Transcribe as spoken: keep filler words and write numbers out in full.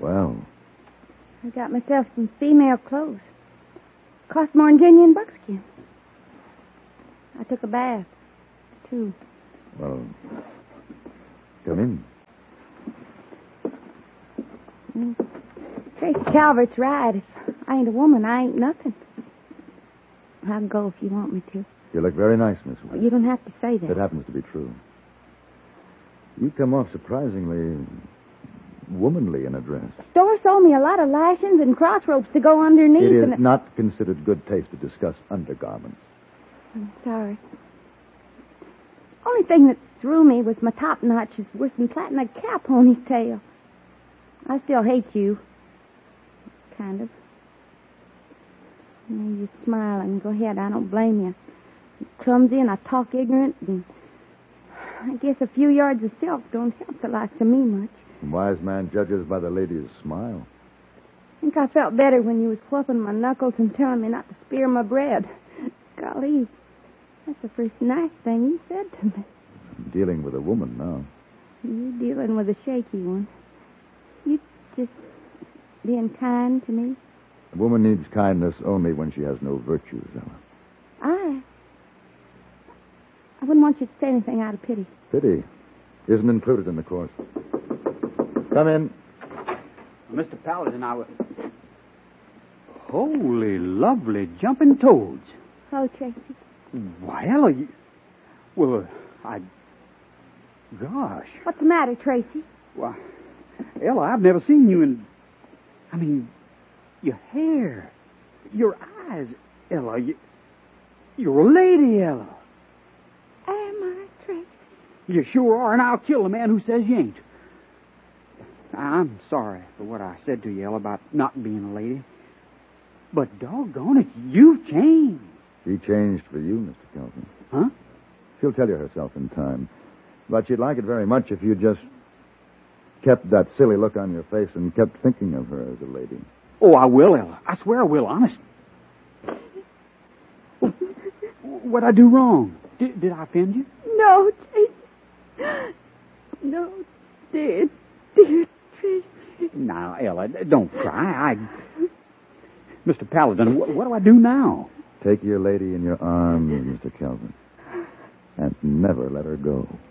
Well? I got myself some female clothes. Cost more than genuine buckskin. I took a bath, too. Well, come in. Mm. Tracy Calvert's right. If I ain't a woman, I ain't nothing. I'll go if you want me to. You look very nice, Miss Wood. You don't have to say that. It happens to be true. You come off surprisingly womanly in a dress. Store sold me a lot of lashings and cross ropes to go underneath. It is and not considered good taste to discuss undergarments. I'm sorry. Only thing that threw me was my top notch is worse than plaiting a cow pony's tail. I still hate you. Kind of. You, you smile and go ahead. I don't blame you. You're clumsy and I talk ignorant, and I guess a few yards of silk don't help the likes of me much. A wise man judges by the lady's smile. I think I felt better when you was fluffing my knuckles and telling me not to spear my bread. Golly, that's the first nice thing you said to me. I'm dealing with a woman now. You're dealing with a shaky one. You just being kind to me. A woman needs kindness only when she has no virtues, Ella. I... I wouldn't want you to say anything out of pity. Pity isn't included in the course. Come in. Mister Paladin, I was... Holy, lovely jumping toads. Oh, Tracy. Why, Ella, you... Well, I... Gosh. What's the matter, Tracy? Why, Ella, I've never seen you in... I mean, your hair, your eyes, Ella. You... You're a lady, Ella. Am I, Tracy? You sure are, and I'll kill the man who says you ain't. I'm sorry for what I said to you, Ella, about not being a lady. But doggone it, you've changed. She changed for you, Mister Kelvin. Huh? She'll tell you herself in time. But she'd like it very much if you just kept that silly look on your face and kept thinking of her as a lady. Oh, I will, Ella. I swear I will, honest. What'd I do wrong? Did, did I offend you? No, Tracy. No, dear, dear Tracy. Now, Ella, don't cry. I... Mister Paladin, what, what do I do now? Take your lady in your arms, Mister Kelvin, and never let her go.